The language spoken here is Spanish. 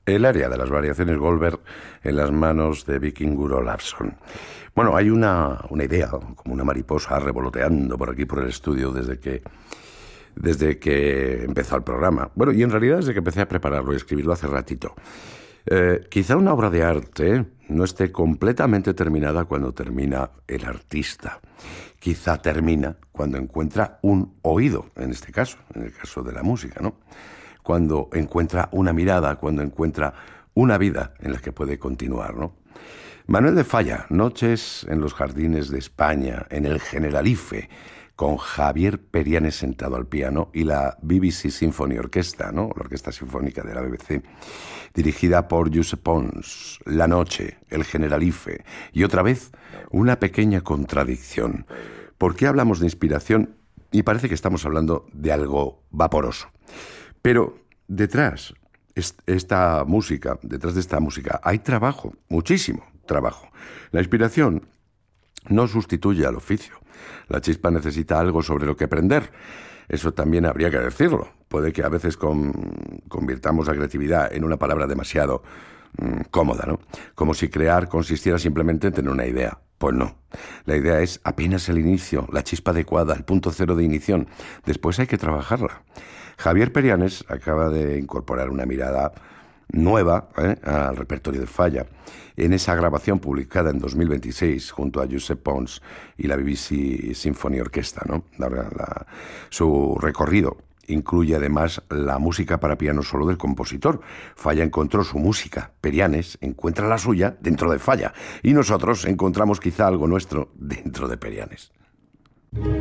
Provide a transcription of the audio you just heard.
El área de las variaciones Goldberg en las manos de Vikingur Olafsson. Bueno, hay una idea, como una mariposa revoloteando por aquí, por el estudio, desde que empezó el programa. Bueno, y en realidad desde que empecé a prepararlo y escribirlo hace ratito. Quizá una obra de arte no esté completamente terminada cuando termina el artista. Quizá termina cuando encuentra un oído, en este caso, en el caso de la música, ¿no? Cuando encuentra una mirada, cuando encuentra una vida en la que puede continuar, ¿no? Manuel de Falla, Noches en los Jardines de España, en el Generalife, con Javier Perianes sentado al piano y la BBC Symphony Orchestra, ¿no? La Orquesta Sinfónica de la BBC, dirigida por Josep Pons. La noche, el Generalife y otra vez una pequeña contradicción. ¿Por qué hablamos de inspiración y parece que estamos hablando de algo vaporoso? Pero detrás de esta música hay trabajo, muchísimo trabajo. La inspiración no sustituye al oficio. La chispa necesita algo sobre lo que aprender. Eso también habría que decirlo. Puede que a veces convirtamos la creatividad en una palabra demasiado cómoda, ¿no? Como si crear consistiera simplemente en tener una idea. Pues no. La idea es apenas el inicio, la chispa adecuada, el punto cero de ignición. Después hay que trabajarla. Javier Perianes acaba de incorporar una mirada nueva al repertorio de Falla en esa grabación publicada en 2026 junto a Josep Pons y la BBC Symphony Orchestra, ¿no? Su recorrido incluye además la música para piano solo del compositor. Falla encontró su música, Perianes encuentra la suya dentro de Falla y nosotros encontramos quizá algo nuestro dentro de Perianes.